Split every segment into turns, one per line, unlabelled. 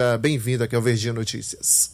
seja bem-vindo aqui ao Verdinha Notícias.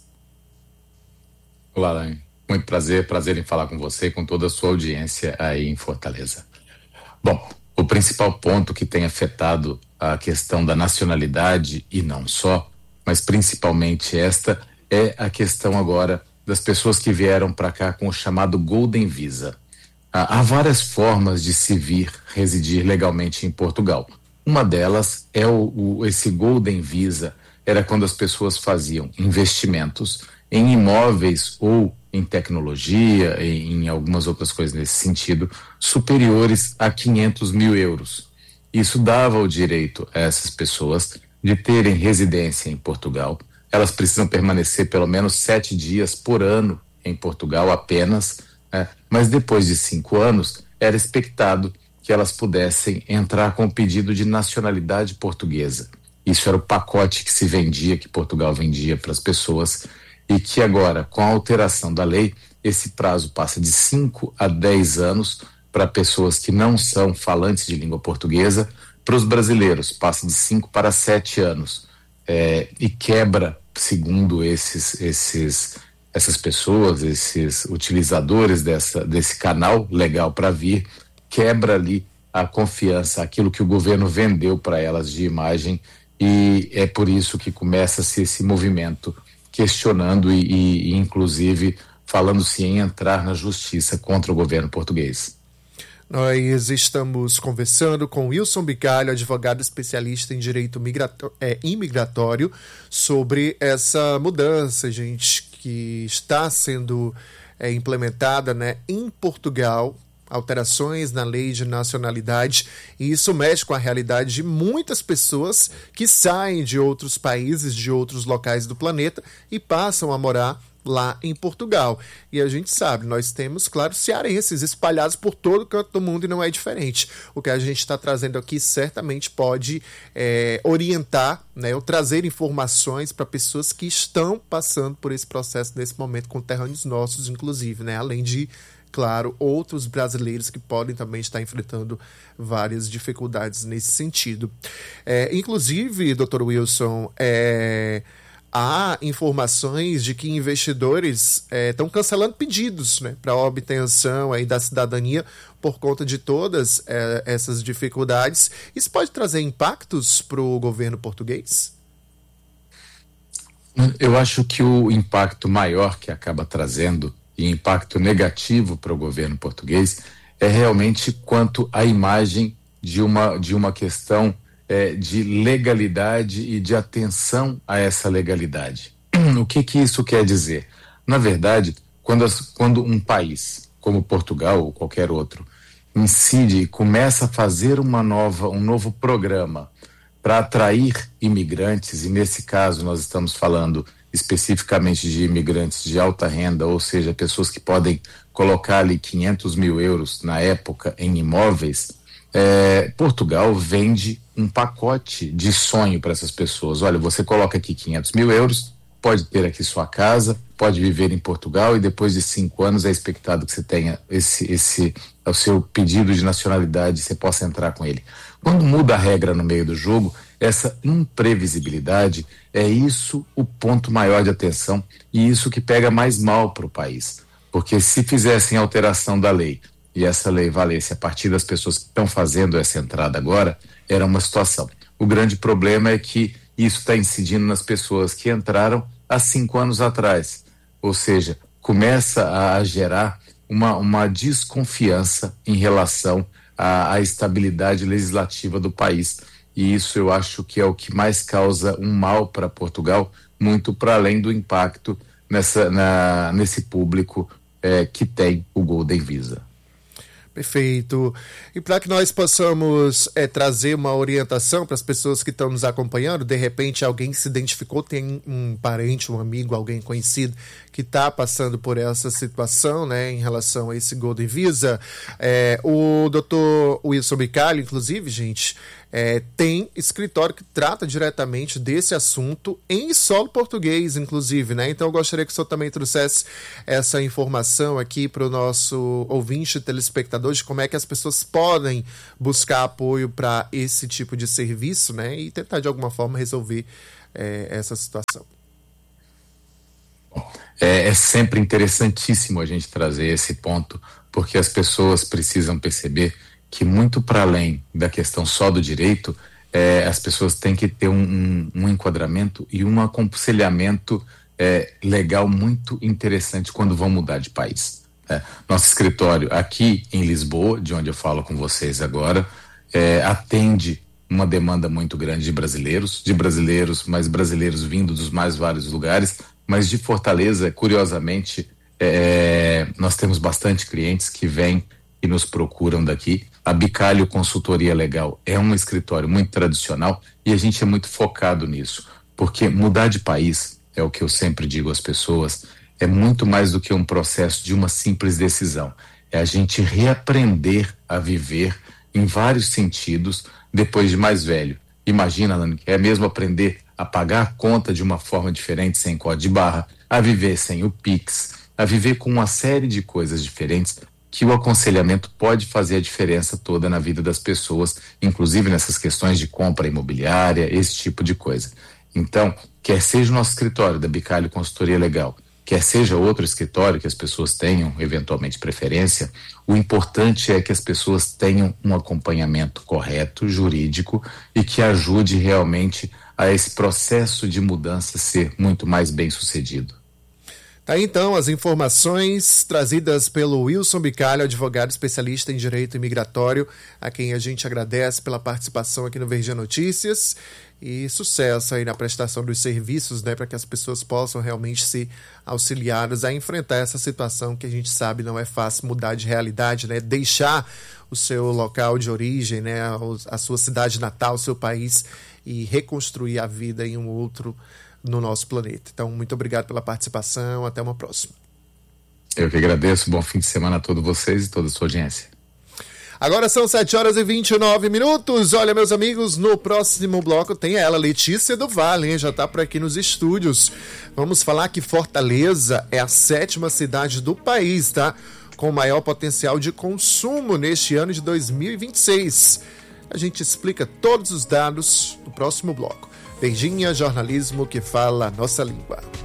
Olá, Alain. Muito prazer em falar com você e com toda a sua audiência aí em Fortaleza. Bom, o principal ponto que tem afetado a questão da nacionalidade, e não só, mas principalmente esta, é a questão agora das pessoas que vieram para cá com o chamado Golden Visa. Há várias formas de se vir residir legalmente em Portugal. Uma delas é esse Golden Visa, era quando as pessoas faziam investimentos em imóveis ou em tecnologia, em algumas outras coisas nesse sentido, superiores a 500 mil euros. Isso dava o direito a essas pessoas de terem residência em Portugal. Elas precisam permanecer pelo menos 7 dias por ano em Portugal apenas, né? Mas depois de 5 anos, era expectado que elas pudessem entrar com o pedido de nacionalidade portuguesa. Isso era o pacote que se vendia, que Portugal vendia para as pessoas, e que agora, com a alteração da lei, esse prazo passa de 5 a 10 anos para pessoas que não são falantes de língua portuguesa. Para os brasileiros, passa de 5 para 7 anos. E quebra, segundo essas pessoas, esses utilizadores desse canal legal para vir, quebra ali a confiança, aquilo que o governo vendeu para elas de imagem, e é por isso que começa-se esse movimento questionando e inclusive falando-se em entrar na justiça contra o governo português.
Nós estamos conversando com Wilson Bicalho, advogado especialista em direito imigratório, sobre essa mudança, gente, que está sendo implementada, né, em Portugal, alterações na lei de nacionalidade, e isso mexe com a realidade de muitas pessoas que saem de outros países, de outros locais do planeta e passam a morar lá em Portugal. E a gente sabe, nós temos, claro, cearenses espalhados por todo o canto do mundo e não é diferente. O que a gente está trazendo aqui certamente pode orientar, né, ou trazer informações para pessoas que estão passando por esse processo nesse momento, conterrâneos nossos, inclusive, né, além de, claro, outros brasileiros que podem também estar enfrentando várias dificuldades nesse sentido. Inclusive, Dr. Wilson, há informações de que investidores estão cancelando pedidos, né, para a obtenção aí da cidadania por conta de todas essas dificuldades. Isso pode trazer impactos para o governo português?
Eu acho que o impacto maior que acaba trazendo, e impacto negativo para o governo português, é realmente quanto à imagem de uma questão de legalidade e de atenção a essa legalidade. O que isso quer dizer? Na verdade, quando um país, como Portugal ou qualquer outro, incide e começa a fazer um novo programa para atrair imigrantes, e nesse caso nós estamos falando especificamente de imigrantes de alta renda, ou seja, pessoas que podem colocar ali 500 mil euros na época em imóveis, Portugal vende um pacote de sonho para essas pessoas. Olha, você coloca aqui 500 mil euros, pode ter aqui sua casa, pode viver em Portugal, e depois de 5 anos é expectado que você tenha o seu pedido de nacionalidade, você possa entrar com ele. Quando muda a regra no meio do jogo, essa imprevisibilidade é isso o ponto maior de atenção, e isso que pega mais mal para o país. Porque se fizessem alteração da lei e essa lei valesse a partir das pessoas que estão fazendo essa entrada agora, era uma situação. O grande problema é que isso está incidindo nas pessoas que entraram há 5 anos atrás. Ou seja, começa a gerar uma desconfiança em relação à estabilidade legislativa do país. E isso eu acho que é o que mais causa um mal para Portugal, muito para além do impacto nesse público que tem o Golden Visa.
Perfeito. E para que nós possamos trazer uma orientação para as pessoas que estão nos acompanhando, de repente alguém se identificou, tem um parente, um amigo, alguém conhecido que está passando por essa situação, né, em relação a esse Golden Visa. O Dr. Wilson Bicalho, inclusive, gente, tem escritório que trata diretamente desse assunto em solo português, inclusive, né? Então eu gostaria que o senhor também trouxesse essa informação aqui para o nosso ouvinte, telespectador, de como é que as pessoas podem buscar apoio para esse tipo de serviço, né? E tentar de alguma forma resolver essa situação.
É sempre interessantíssimo a gente trazer esse ponto, porque as pessoas precisam perceber que muito para além da questão só do direito, as pessoas têm que ter um enquadramento e um aconselhamento legal muito interessante quando vão mudar de país. Nosso escritório aqui em Lisboa, de onde eu falo com vocês agora, atende uma demanda muito grande de brasileiros, mas brasileiros vindo dos mais vários lugares, mas de Fortaleza, curiosamente, nós temos bastante clientes que vêm e nos procuram daqui. A Bicalho Consultoria Legal é um escritório muito tradicional e a gente é muito focado nisso, porque mudar de país, é o que eu sempre digo às pessoas, é muito mais do que um processo de uma simples decisão. É a gente reaprender a viver em vários sentidos depois de mais velho. Imagina, Nani, é mesmo aprender a pagar a conta de uma forma diferente, sem código de barra, a viver sem o Pix, a viver com uma série de coisas diferentes, que o aconselhamento pode fazer a diferença toda na vida das pessoas, inclusive nessas questões de compra imobiliária, esse tipo de coisa. Então, quer seja o nosso escritório da Bicalho Consultoria Legal, quer seja outro escritório que as pessoas tenham eventualmente preferência, o importante é que as pessoas tenham um acompanhamento correto, jurídico, e que ajude realmente a esse processo de mudança ser muito mais bem sucedido.
Tá aí, então, as informações trazidas pelo Wilson Bicalho, advogado especialista em direito imigratório, a quem a gente agradece pela participação aqui no Verdinha Notícias, e sucesso aí na prestação dos serviços, né, para que as pessoas possam realmente ser auxiliadas a enfrentar essa situação que a gente sabe não é fácil mudar de realidade, né, deixar o seu local de origem, né, a sua cidade natal, o seu país, e reconstruir a vida em um outro no nosso planeta. Então, muito obrigado pela participação, até uma próxima.
Eu que agradeço, bom fim de semana a todos vocês e toda a sua audiência.
Agora são 7h29. Olha, meus amigos, no próximo bloco tem ela, Letícia do Vale, hein? Já está por aqui nos estúdios. Vamos falar que Fortaleza é a 7ª cidade do país, tá? Com maior potencial de consumo neste ano de 2026. A gente explica todos os dados no próximo bloco. Verdinha, jornalismo que fala a nossa língua.